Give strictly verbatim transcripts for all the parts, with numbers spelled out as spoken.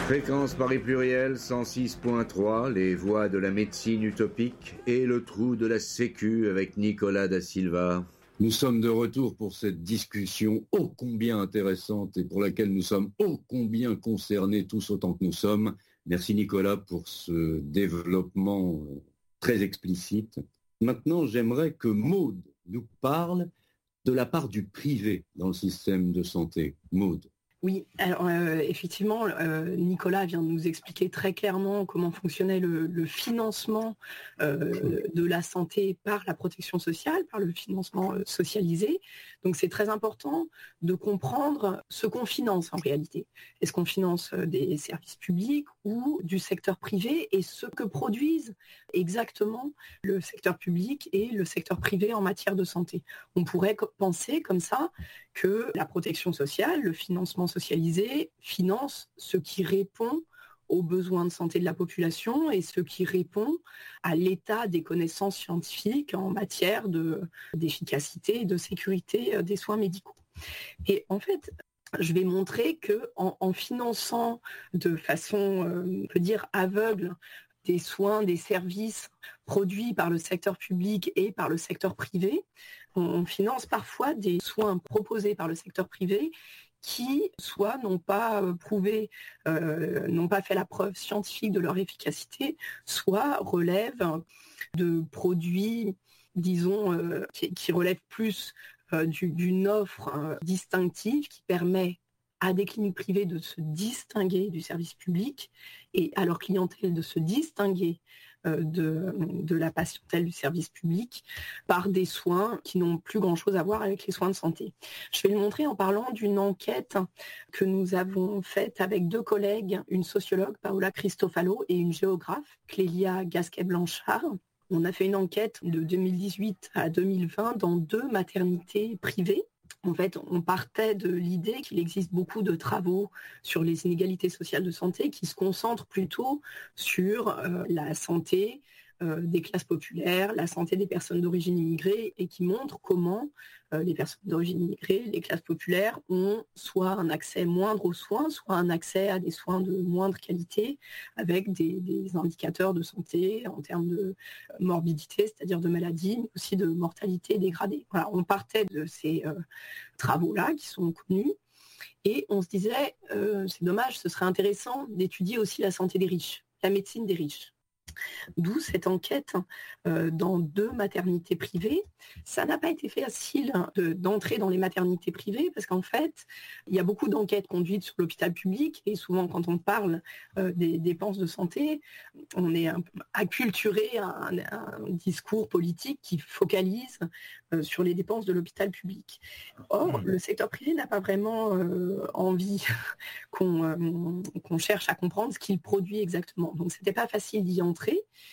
Fréquence Paris Pluriel cent six point trois, les voix de la médecine utopique et le trou de la sécu avec Nicolas Da Silva. Nous sommes de retour pour cette discussion ô combien intéressante et pour laquelle nous sommes ô combien concernés tous autant que nous sommes. Merci Nicolas pour ce développement très explicite. Maintenant, j'aimerais que Maude nous parle de la part du privé dans le système de santé. Maude. Oui, alors euh, effectivement, euh, Nicolas vient de nous expliquer très clairement comment fonctionnait le, le financement euh, de la santé par la protection sociale, par le financement euh, socialisé. Donc c'est très important de comprendre ce qu'on finance en réalité. Est-ce qu'on finance des services publics ou du secteur privé et ce que produisent exactement le secteur public et le secteur privé en matière de santé. On pourrait penser comme ça que la protection sociale, le financement socialisé, finance ce qui répond aux besoins de santé de la population et ce qui répond à l'état des connaissances scientifiques en matière de, d'efficacité et de sécurité des soins médicaux. Et en fait, je vais montrer qu'en en finançant de façon, euh, on peut dire, aveugle, des soins, des services produits par le secteur public et par le secteur privé, on finance parfois des soins proposés par le secteur privé qui soit n'ont pas prouvé, euh, n'ont pas fait la preuve scientifique de leur efficacité, soit relèvent de produits, disons, euh, qui, qui relèvent plus euh, du, d'une offre euh, distinctive qui permet à des cliniques privées de se distinguer du service public et à leur clientèle de se distinguer euh, de, de la patientèle du service public par des soins qui n'ont plus grand-chose à voir avec les soins de santé. Je vais le montrer en parlant d'une enquête que nous avons faite avec deux collègues, une sociologue, Paola Cristofalo, et une géographe, Clélia Gasquet-Blanchard. On a fait une enquête de deux mille dix-huit à deux mille vingt dans deux maternités privées. En fait, on partait de l'idée qu'il existe beaucoup de travaux sur les inégalités sociales de santé qui se concentrent plutôt sur euh, la santé euh, des classes populaires, la santé des personnes d'origine immigrée et qui montrent comment euh, les personnes d'origine immigrée, les classes populaires ont soit un accès moindre aux soins, soit un accès à des soins de moindre qualité avec des, des indicateurs de santé en termes de morbidité, c'est-à-dire de maladie, mais aussi de mortalité dégradée. Voilà, on partait de ces euh, travaux-là qui sont connus et on se disait, euh, c'est dommage, ce serait intéressant d'étudier aussi la santé des riches, la médecine des riches. D'où cette enquête euh, dans deux maternités privées. Ça n'a pas été facile de, d'entrer dans les maternités privées parce qu'en fait, il y a beaucoup d'enquêtes conduites sur l'hôpital public et souvent quand on parle euh, des dépenses de santé, on est un peu acculturé à un, un discours politique qui focalise euh, sur les dépenses de l'hôpital public. Or, le secteur privé n'a pas vraiment euh, envie qu'on, euh, qu'on cherche à comprendre ce qu'il produit exactement. Donc, c'était pas facile d'y entrer.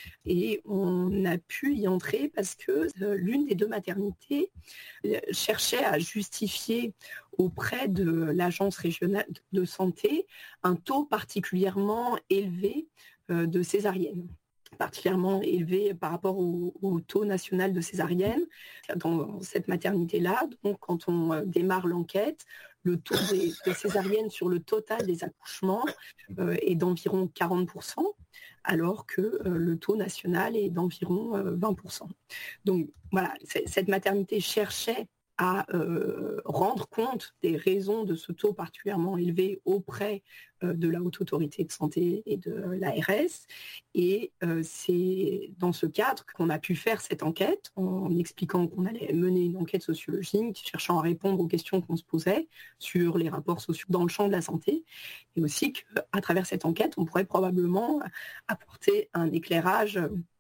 Et on a pu y entrer parce que euh, l'une des deux maternités euh, cherchait à justifier auprès de l'agence régionale de santé un taux particulièrement élevé euh, de césariennes, particulièrement élevé par rapport au, au taux national de césarienne. Dans cette maternité-là, donc quand on euh, démarre l'enquête, le taux des, des césariennes sur le total des accouchements euh, est d'environ quarante pour cent, alors que euh, le taux national est d'environ euh, vingt pour cent. Donc voilà, cette maternité cherchait à euh, rendre compte des raisons de ce taux particulièrement élevé auprès euh, de la Haute Autorité de Santé et de l'A R S. Et euh, c'est dans ce cadre qu'on a pu faire cette enquête, en expliquant qu'on allait mener une enquête sociologique, cherchant à répondre aux questions qu'on se posait sur les rapports sociaux dans le champ de la santé, et aussi qu'à travers cette enquête, on pourrait probablement apporter un éclairage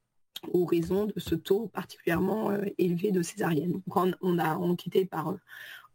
aux raisons de ce taux particulièrement euh, élevé de césarienne. Quand on a enquêté par euh,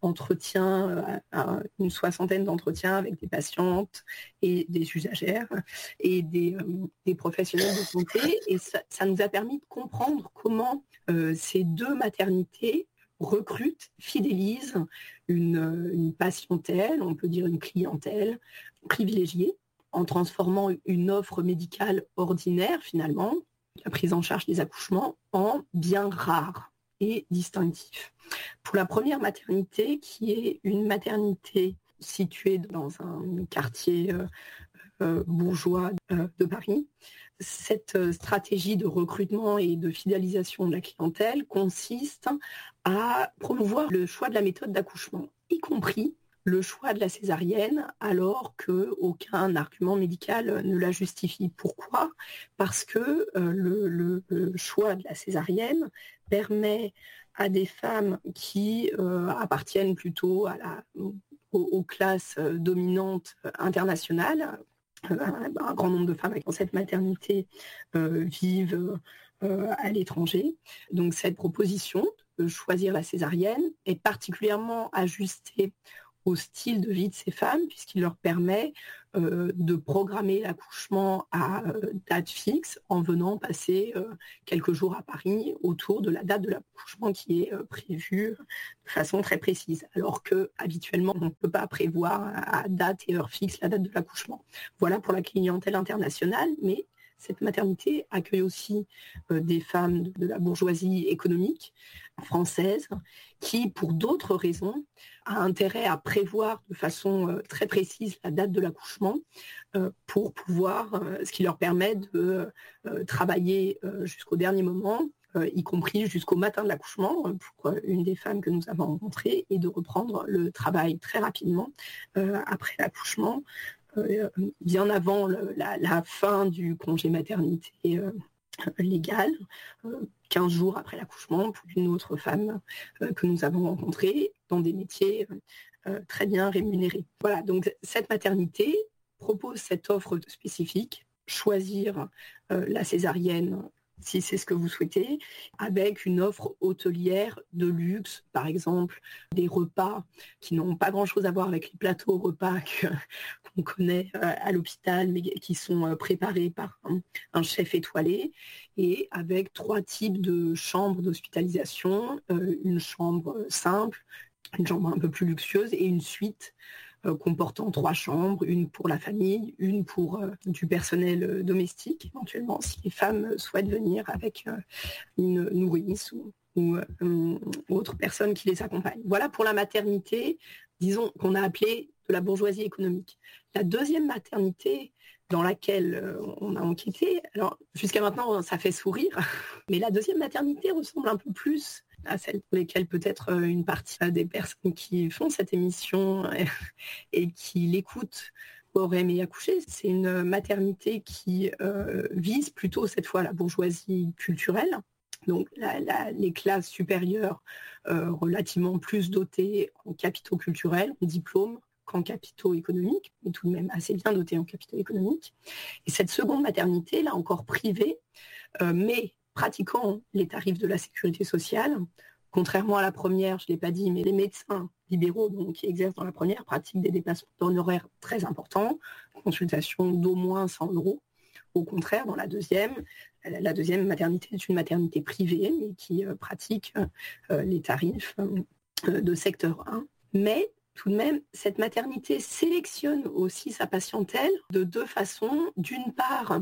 entretien, euh, une soixantaine d'entretiens avec des patientes et des usagères et des, euh, des professionnels de santé, et ça, ça nous a permis de comprendre comment euh, ces deux maternités recrutent, fidélisent une, une patientèle, on peut dire une clientèle privilégiée, en transformant une offre médicale ordinaire finalement, la prise en charge des accouchements, en bien rare et distinctif. Pour la première maternité, qui est une maternité située dans un quartier euh, euh, bourgeois euh, de Paris. Cette euh, stratégie de recrutement et de fidélisation de la clientèle consiste à promouvoir le choix de la méthode d'accouchement, y compris le choix de la césarienne, alors qu'aucun argument médical ne la justifie. Pourquoi ? Parce que euh, le, le, le choix de la césarienne permet à des femmes qui euh, appartiennent plutôt à la, aux, aux classes dominantes internationales, euh, un, un grand nombre de femmes dans cette maternité euh, vivent euh, à l'étranger. Donc cette proposition de choisir la césarienne est particulièrement ajustée au style de vie de ces femmes, puisqu'il leur permet euh, de programmer l'accouchement à euh, date fixe en venant passer euh, quelques jours à Paris autour de la date de l'accouchement qui est euh, prévue de façon très précise, alors que habituellement on ne peut pas prévoir à date et heure fixe la date de l'accouchement. Voilà pour la clientèle internationale, mais cette maternité accueille aussi euh, des femmes de, de la bourgeoisie économique française qui, pour d'autres raisons, a intérêt à prévoir de façon euh, très précise la date de l'accouchement euh, pour pouvoir, euh, ce qui leur permet de euh, travailler euh, jusqu'au dernier moment, euh, y compris jusqu'au matin de l'accouchement, euh, pour une des femmes que nous avons rencontrées, et de reprendre le travail très rapidement euh, après l'accouchement, Euh, bien avant le, la, la fin du congé maternité euh, légal, euh, quinze jours après l'accouchement, pour une autre femme euh, que nous avons rencontrée dans des métiers euh, très bien rémunérés. Voilà, donc cette maternité propose cette offre spécifique, choisir euh, la césarienne si c'est ce que vous souhaitez, avec une offre hôtelière de luxe, par exemple des repas qui n'ont pas grand-chose à voir avec les plateaux repas que, qu'on connaît à l'hôpital, mais qui sont préparés par un, un chef étoilé, et avec trois types de chambres d'hospitalisation, euh, une chambre simple, une chambre un peu plus luxueuse et une suite Euh, comportant trois chambres, une pour la famille, une pour euh, du personnel euh, domestique, éventuellement si les femmes souhaitent venir avec euh, une nourrice ou, ou euh, autre personne qui les accompagne. Voilà pour la maternité, disons, qu'on a appelée de la bourgeoisie économique. La deuxième maternité dans laquelle euh, on a enquêté, alors jusqu'à maintenant ça fait sourire, mais la deuxième maternité ressemble un peu plus à celles pour lesquelles peut-être une partie des personnes qui font cette émission et qui l'écoutent auraient aimé accoucher. C'est une maternité qui euh, vise plutôt cette fois la bourgeoisie culturelle, donc la, la, les classes supérieures euh, relativement plus dotées en capitaux culturels, en diplômes, qu'en capitaux économiques, mais tout de même assez bien dotées en capitaux économiques. Et cette seconde maternité, là encore privée, euh, mais pratiquant les tarifs de la sécurité sociale, contrairement à la première, je ne l'ai pas dit, mais les médecins libéraux donc, qui exercent dans la première pratiquent des déplacements d'honoraires très importants, consultation d'au moins cent euros. Au contraire, dans la deuxième, la deuxième maternité est une maternité privée, mais qui euh, pratique euh, les tarifs euh, de secteur un. Mais tout de même, cette maternité sélectionne aussi sa patientèle de deux façons. D'une part,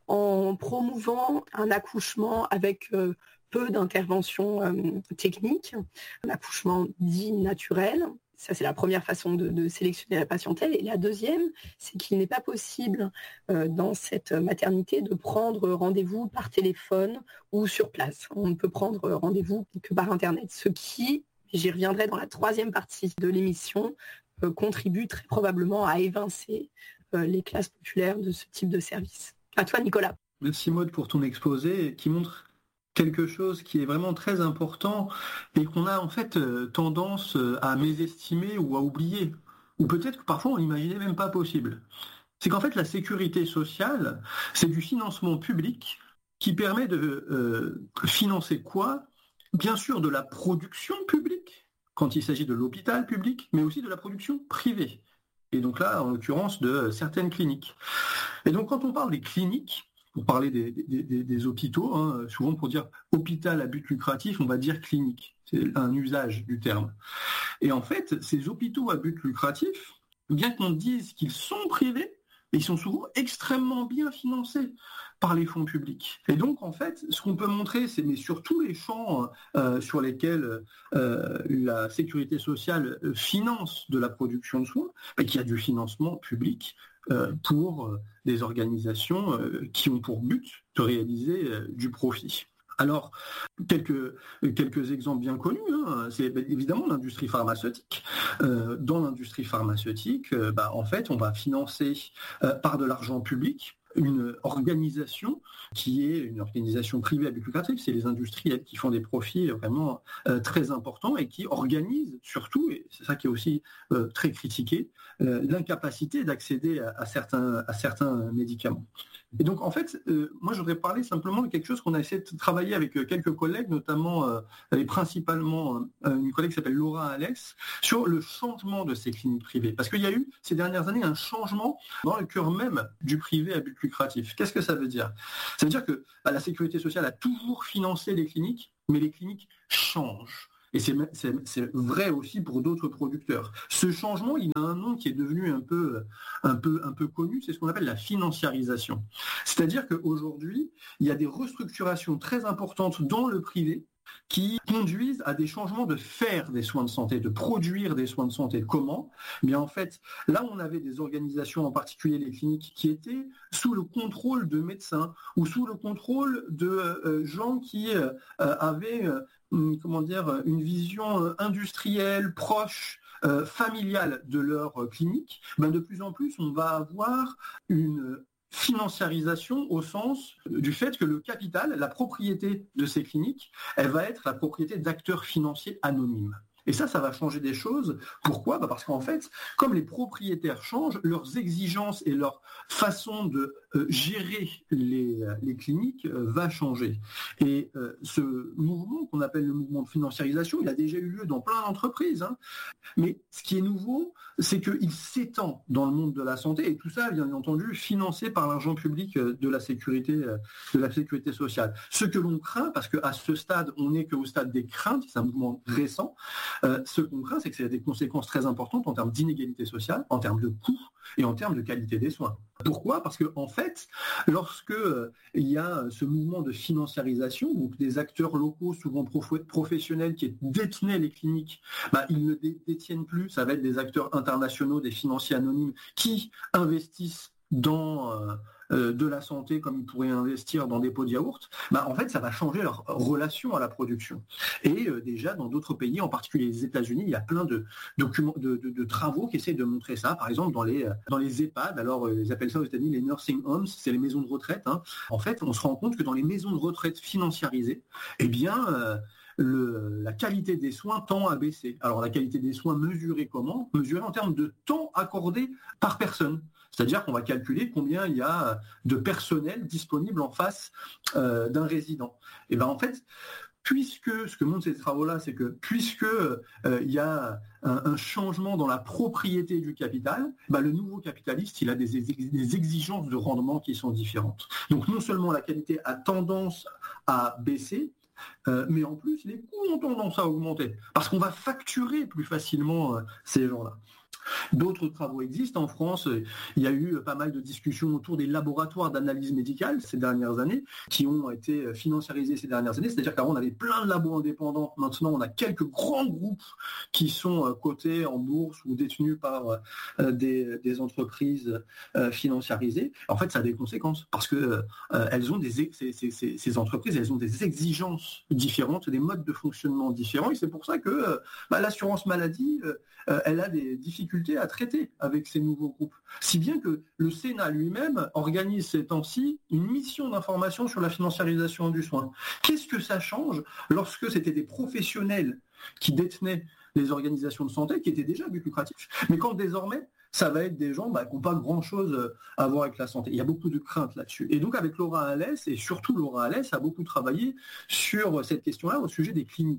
en promouvant un accouchement avec euh, peu d'interventions euh, techniques, un accouchement dit naturel. Ça, c'est la première façon de, de sélectionner la patientèle. Et la deuxième, c'est qu'il n'est pas possible euh, dans cette maternité de prendre rendez-vous par téléphone ou sur place. On ne peut prendre rendez-vous que par Internet, ce qui, j'y reviendrai dans la troisième partie de l'émission, euh, contribue très probablement à évincer euh, les classes populaires de ce type de service. À toi, Nicolas. Merci Maud pour ton exposé qui montre quelque chose qui est vraiment très important et qu'on a en fait euh, tendance à mésestimer ou à oublier, ou peut-être que parfois on n'imaginait même pas possible. C'est qu'en fait la sécurité sociale, c'est du financement public qui permet de euh, financer quoi ? Bien sûr de la production publique, quand il s'agit de l'hôpital public, mais aussi de la production privée. Et donc là, en l'occurrence, de certaines cliniques. Et donc quand on parle des cliniques, pour parler des, des, des, des hôpitaux, hein, souvent pour dire hôpital à but lucratif, on va dire clinique. C'est un usage du terme. Et en fait, ces hôpitaux à but lucratif, bien qu'on dise qu'ils sont privés, et ils sont souvent extrêmement bien financés par les fonds publics. Et donc, en fait, ce qu'on peut montrer, c'est, mais sur tous les champs euh, sur lesquels euh, la sécurité sociale finance de la production de soins, et qu'il y a du financement public euh, pour euh, des organisations euh, qui ont pour but de réaliser euh, du profit. Alors, quelques, quelques exemples bien connus, hein, c'est évidemment l'industrie pharmaceutique. Euh, dans l'industrie pharmaceutique, euh, bah, en fait, on va financer euh, par de l'argent public une organisation qui est une organisation privée à but lucratif, c'est les industriels qui font des profits vraiment euh, très importants et qui organisent surtout, et c'est ça qui est aussi euh, très critiqué, euh, l'incapacité d'accéder à, à, certains, à certains médicaments. Et donc en fait, euh, moi je voudrais parler simplement de quelque chose qu'on a essayé de travailler avec quelques collègues, notamment euh, et principalement euh, une collègue qui s'appelle Laura Alès, sur le changement de ces cliniques privées. Parce qu'il y a eu ces dernières années un changement dans le cœur même du privé à but lucratif. Qu'est-ce que ça veut dire ? Ça veut dire que bah, la sécurité sociale a toujours financé les cliniques, mais les cliniques changent. Et c'est, c'est, c'est vrai aussi pour d'autres producteurs. Ce changement, il a un nom qui est devenu un peu, un peu, un peu connu, c'est ce qu'on appelle la financiarisation. C'est-à-dire qu'aujourd'hui, il y a des restructurations très importantes dans le privé qui conduisent à des changements de faire des soins de santé, de produire des soins de santé. Comment ? Eh bien, en fait, là, on avait des organisations, en particulier les cliniques, qui étaient sous le contrôle de médecins ou sous le contrôle de euh, gens qui euh, avaient, euh, comment dire, une vision industrielle, proche, euh, familiale de leur euh, clinique. Ben, de plus en plus, on va avoir une financiarisation au sens du fait que le capital, la propriété de ces cliniques, elle va être la propriété d'acteurs financiers anonymes. Et ça, ça va changer des choses. Pourquoi ? Bah parce qu'en fait, comme les propriétaires changent, leurs exigences et leur façon de euh, gérer les, les cliniques euh, va changer. Et euh, ce mouvement qu'on appelle le mouvement de financiarisation, il a déjà eu lieu dans plein d'entreprises. Hein. Mais ce qui est nouveau, c'est qu'il s'étend dans le monde de la santé, et tout ça, bien entendu, financé par l'argent public de la sécurité, de la sécurité sociale. Ce que l'on craint, parce qu'à ce stade, on n'est qu'au stade des craintes, c'est un mouvement récent, Euh, ce qu'on craint, c'est que ça a des conséquences très importantes en termes d'inégalité sociale, en termes de coûts et en termes de qualité des soins. Pourquoi ? Parce qu'en en fait, lorsque euh, il y a ce mouvement de financiarisation, donc des acteurs locaux, souvent prof- professionnels qui détenaient les cliniques, bah, ils ne dé- détiennent plus, ça va être des acteurs internationaux, des financiers anonymes qui investissent dans euh, euh, de la santé comme ils pourraient investir dans des pots de yaourt, bah, en fait, ça va changer leur relation à la production. Et euh, déjà, dans d'autres pays, en particulier les États-Unis, il y a plein de, documents, de, de, de travaux qui essaient de montrer ça. Par exemple, dans les, dans les EHPAD, alors euh, ils appellent ça aux États-Unis les nursing homes, c'est les maisons de retraite. Hein. En fait, on se rend compte que dans les maisons de retraite financiarisées, eh bien... Euh, Le, la qualité des soins tend à baisser. Alors la qualité des soins mesurée comment ? Mesurée en termes de temps accordé par personne. C'est-à-dire qu'on va calculer combien il y a de personnel disponible en face euh, d'un résident. Et bien en fait, puisque, ce que montrent ces travaux-là, c'est que puisque euh, il y a un, un changement dans la propriété du capital, ben le nouveau capitaliste, il a des, des exigences de rendement qui sont différentes. Donc non seulement la qualité a tendance à baisser, Euh, mais en plus, les coûts ont tendance à augmenter, parce qu'on va facturer plus facilement euh, ces gens-là. D'autres travaux existent en France. Il y a eu pas mal de discussions autour des laboratoires d'analyse médicale ces dernières années, qui ont été financiarisés ces dernières années. C'est-à-dire qu'avant, on avait plein de labos indépendants. Maintenant, on a quelques grands groupes qui sont cotés en bourse ou détenus par des, des entreprises financiarisées. En fait, ça a des conséquences, parce que euh, elles ont des, ces, ces, ces entreprises, elles ont des exigences différentes, des modes de fonctionnement différents. Et c'est pour ça que bah, l'assurance maladie, euh, elle a des difficultés à traiter avec ces nouveaux groupes. Si bien que le Sénat lui-même organise ces temps-ci une mission d'information sur la financiarisation du soin. Qu'est-ce que ça change lorsque c'était des professionnels qui détenaient les organisations de santé, qui étaient déjà à but lucratif, mais quand désormais, ça va être des gens bah, qui n'ont pas grand-chose à voir avec la santé. Il y a beaucoup de craintes là-dessus. Et donc avec Laura Alès, et surtout Laura Alès a beaucoup travaillé sur cette question-là au sujet des cliniques.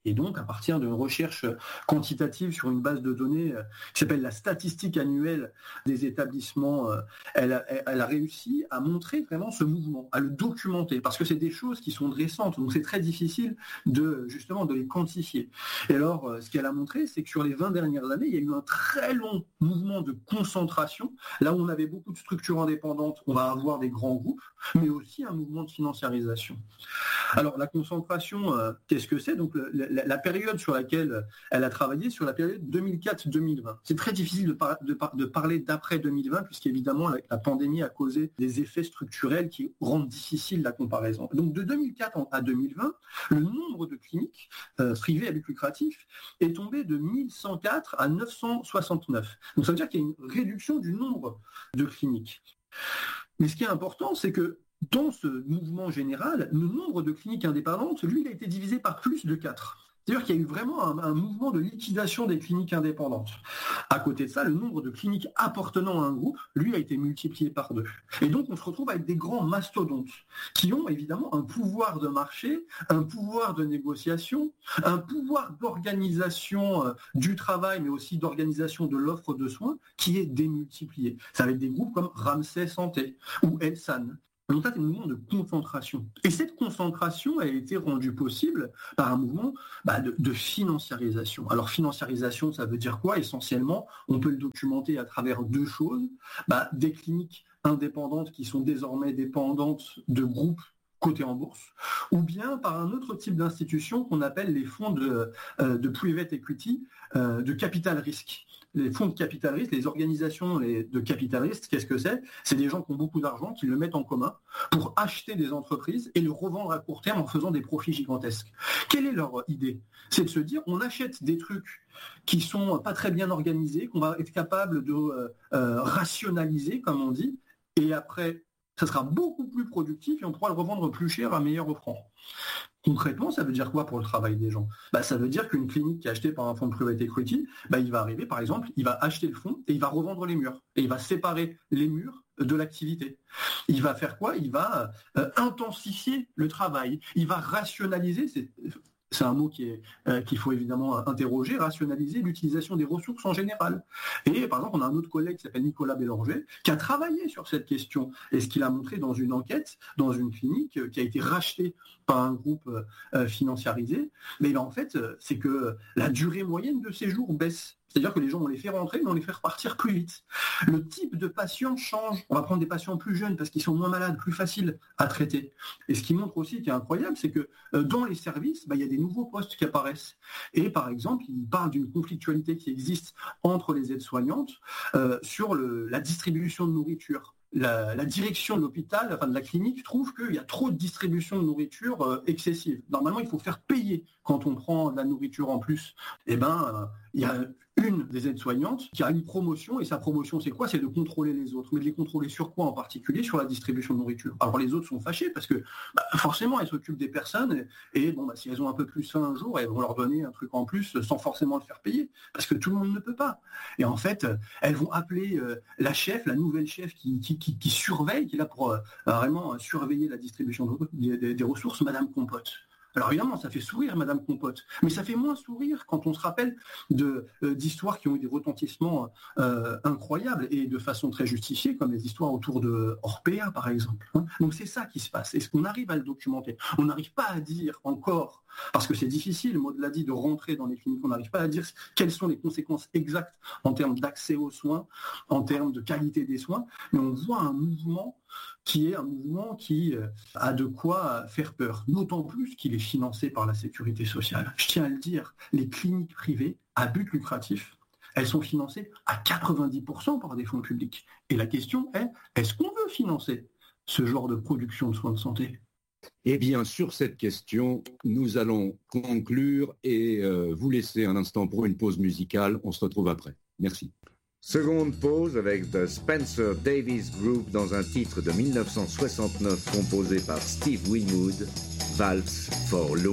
Et donc, à partir d'une recherche quantitative sur une base de données qui s'appelle la statistique annuelle des établissements, elle a, elle a réussi à montrer vraiment ce mouvement, à le documenter, parce que c'est des choses qui sont récentes, donc c'est très difficile de, justement, de les quantifier. Et alors, ce qu'elle a montré, c'est que sur les vingt dernières années, il y a eu un très long mouvement de concentration. Là où on avait beaucoup de structures indépendantes, on va avoir des grands groupes, mais aussi un mouvement de financiarisation. Alors, la concentration, euh, qu'est-ce que c'est ? Donc, le, la, la période sur laquelle elle a travaillé, sur la période deux mille quatre deux mille vingt. C'est très difficile de, par, de, par, de parler d'après deux mille vingt, puisqu'évidemment, la, la pandémie a causé des effets structurels qui rendent difficile la comparaison. Donc, de deux mille quatre à deux mille vingt, le nombre de cliniques euh, privées à but lucratif est tombé de mille cent quatre à neuf cent soixante-neuf. Donc, ça veut dire qu'il y a une réduction du nombre de cliniques. Mais ce qui est important, c'est que dans ce mouvement général, le nombre de cliniques indépendantes, lui, il a été divisé par plus de quatre. C'est-à-dire qu'il y a eu vraiment un, un mouvement de liquidation des cliniques indépendantes. À côté de ça, le nombre de cliniques appartenant à un groupe, lui, a été multiplié par deux. Et donc, on se retrouve avec des grands mastodontes qui ont évidemment un pouvoir de marché, un pouvoir de négociation, un pouvoir d'organisation euh, du travail, mais aussi d'organisation de l'offre de soins qui est démultiplié. Ça va être des groupes comme Ramsay Santé ou Elsan. Donc ça, c'est un mouvement de concentration. Et cette concentration a été rendue possible par un mouvement bah, de, de financiarisation. Alors financiarisation, ça veut dire quoi ? Essentiellement, on peut le documenter à travers deux choses. Bah, des cliniques indépendantes qui sont désormais dépendantes de groupes cotés en bourse, ou bien par un autre type d'institution qu'on appelle les fonds de, euh, de private equity, euh, de capital risque. Les fonds de capital risque, les organisations de capital risque, qu'est-ce que c'est ? C'est des gens qui ont beaucoup d'argent, qui le mettent en commun pour acheter des entreprises et le revendre à court terme en faisant des profits gigantesques. Quelle est leur idée ? C'est de se dire, on achète des trucs qui sont pas très bien organisés, qu'on va être capable de euh, euh, rationaliser, comme on dit, et après, ça sera beaucoup plus productif et on pourra le revendre plus cher à meilleur offrant. Concrètement, ça veut dire quoi pour le travail des gens ? Bah, ça veut dire qu'une clinique qui est achetée par un fonds de private equity, bah, il va arriver, par exemple, il va acheter le fonds et il va revendre les murs. Et il va séparer les murs de l'activité. Il va faire quoi ? Il va euh, intensifier le travail. Il va rationaliser, c'est, c'est un mot qui est, euh, qu'il faut évidemment interroger, rationaliser l'utilisation des ressources en général. Et par exemple, on a un autre collègue qui s'appelle Nicolas Bélanger, qui a travaillé sur cette question. Et ce qu'il a montré dans une enquête, dans une clinique euh, qui a été rachetée par un groupe euh, financiarisé, mais là, en fait, euh, c'est que la durée moyenne de séjour baisse. C'est-à-dire que les gens, on les fait rentrer, mais on les fait repartir plus vite. Le type de patient change. On va prendre des patients plus jeunes parce qu'ils sont moins malades, plus faciles à traiter. Et ce qui montre aussi, qui est incroyable, c'est que euh, dans les services, bah, il y a des nouveaux postes qui apparaissent. Et par exemple, il parle d'une conflictualité qui existe entre les aides-soignantes euh, sur le, la distribution de nourriture. La, la direction de l'hôpital, enfin de la clinique, trouve qu'il y a trop de distribution de nourriture euh, excessive. Normalement, il faut faire payer quand on prend de la nourriture en plus. Eh bien, euh, il y a une des aides-soignantes qui a une promotion, et sa promotion, c'est quoi ? C'est de contrôler les autres. Mais de les contrôler sur quoi en particulier ? Sur la distribution de nourriture. Alors les autres sont fâchés parce que bah, forcément, elles s'occupent des personnes, et, et bon, bah, si elles ont un peu plus faim un jour, elles vont leur donner un truc en plus sans forcément le faire payer, parce que tout le monde ne peut pas. Et en fait, elles vont appeler euh, la chef, la nouvelle chef qui, qui, qui, qui surveille, qui est là pour euh, vraiment surveiller la distribution de, des, des, des ressources, Madame Compote. Alors évidemment, ça fait sourire Madame Compote, mais ça fait moins sourire quand on se rappelle de, euh, d'histoires qui ont eu des retentissements euh, incroyables et de façon très justifiée, comme les histoires autour de Orpea, par exemple. Hein. Donc c'est ça qui se passe. Est-ce qu'on arrive à le documenter ? On n'arrive pas à dire encore, parce que c'est difficile, Maud l'a dit, de rentrer dans les cliniques, on n'arrive pas à dire quelles sont les conséquences exactes en termes d'accès aux soins, en termes de qualité des soins, mais on voit un mouvement qui est un mouvement qui a de quoi faire peur, d'autant plus qu'il est financé par la sécurité sociale. Je tiens à le dire, les cliniques privées à but lucratif, elles sont financées à quatre-vingt-dix pour cent par des fonds publics. Et la question est, est-ce qu'on veut financer ce genre de production de soins de santé ? Eh bien, sur cette question, nous allons conclure et euh, vous laisser un instant pour une pause musicale. On se retrouve après. Merci. Seconde pause avec The Spencer Davis Group dans un titre de dix-neuf cent soixante-neuf composé par Steve Winwood, Valse for Lou.